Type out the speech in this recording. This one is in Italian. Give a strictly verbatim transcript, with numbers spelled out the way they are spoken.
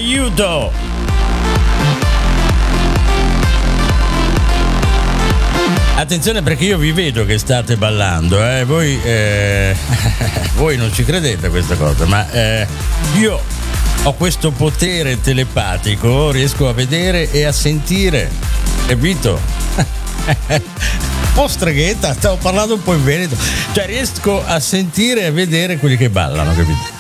Aiuto! Attenzione perché io vi vedo che state ballando, eh? Voi, eh... voi non ci credete a questa cosa, ma eh, io ho questo potere telepatico, riesco a vedere e a sentire, capito? Oh streghetta, stavo parlando un po' in veneto, cioè riesco a sentire e a vedere quelli che ballano, capito?